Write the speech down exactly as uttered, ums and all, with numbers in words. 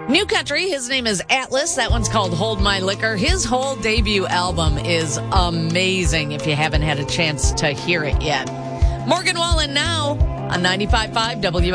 New country, his name is Atlas. That one's called Hold My Liquor. His whole debut album is amazing if you haven't had a chance to hear it yet. Morgan Wallen now on ninety-five point five W